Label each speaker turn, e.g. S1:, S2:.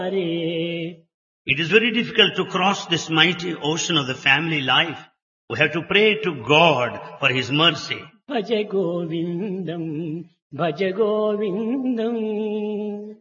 S1: Hare
S2: It is very difficult to cross this mighty ocean of the family life. We have to pray to God for His mercy.
S1: Bhaja Govindam Bhaja Govindam